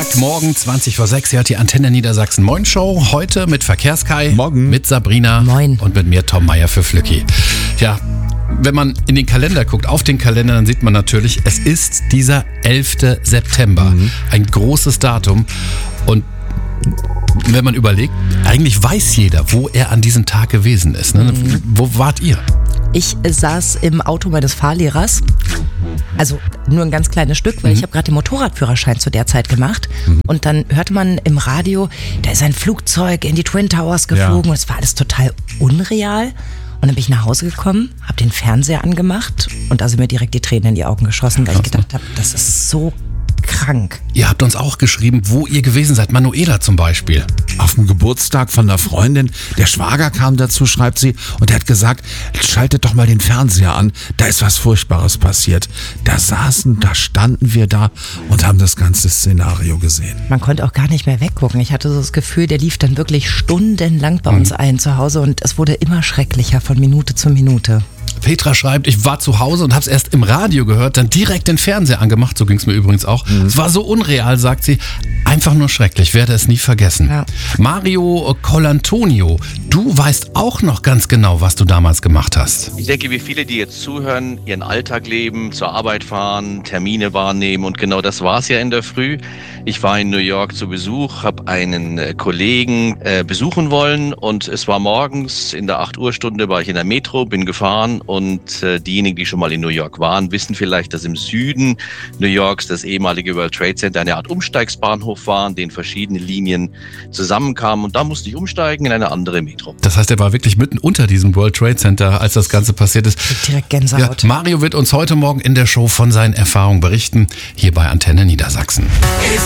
Sonntagmorgen 20:06 Ihr hört die Antenne Niedersachsen Moin Show. Heute mit Verkehrskai, Morgen. mit Sabrina Moin. und mit mir Tom Meyer für Flücki. Ja, wenn man in den Kalender guckt, auf den Kalender, dann sieht man natürlich, es ist dieser 11. September. Ein großes Datum. Und wenn man überlegt, eigentlich weiß jeder, wo er an diesem Tag gewesen ist. Ne? Wo wart ihr? Ich saß im Auto meines Fahrlehrers, also nur ein ganz kleines Stück, weil ich habe gerade den Motorradführerschein zu der Zeit gemacht. Und dann hörte man im Radio, da ist ein Flugzeug in die Twin Towers geflogen und es war alles total unreal. Und dann bin ich nach Hause gekommen, habe den Fernseher angemacht und da sind mir direkt die Tränen in die Augen geschossen, weil ich gedacht habe, das ist so krank. Ihr habt uns auch geschrieben, wo ihr gewesen seid. Manuela zum Beispiel. Auf dem Geburtstag von einer Freundin, der Schwager kam dazu, schreibt sie, und er hat gesagt, schaltet doch mal den Fernseher an, da ist was Furchtbares passiert. Da standen wir da und haben das ganze Szenario gesehen. Man konnte auch gar nicht mehr weggucken. Ich hatte so das Gefühl, der lief dann wirklich stundenlang bei uns ein zu Hause und es wurde immer schrecklicher von Minute zu Minute. Petra schreibt, ich war zu Hause und habe es erst im Radio gehört, dann direkt den Fernseher angemacht, so ging es mir übrigens auch. Es war so unreal, sagt sie, einfach nur schrecklich, werde es nie vergessen. Ja. Mario Colantonio, du weißt auch noch ganz genau, was du damals gemacht hast. Ich denke, wie viele, die jetzt zuhören, ihren Alltag leben, zur Arbeit fahren, Termine wahrnehmen und genau das war es ja in der Früh. Ich war in New York zu Besuch, habe einen Kollegen besuchen wollen und es war morgens in der 8-Uhr-Stunde war ich in der Metro, bin gefahren und diejenigen, die schon mal in New York waren, wissen vielleicht, dass im Süden New Yorks das ehemalige World Trade Center eine Art Umsteigsbahnhof war, in den verschiedene Linien zusammenkamen und da musste ich umsteigen in eine andere Metro. Das heißt, er war wirklich mitten unter diesem World Trade Center, als das Ganze passiert ist. Direkt Gänsehaut. Ja, Mario wird uns heute Morgen in der Show von seinen Erfahrungen berichten, hier bei Antenne Niedersachsen.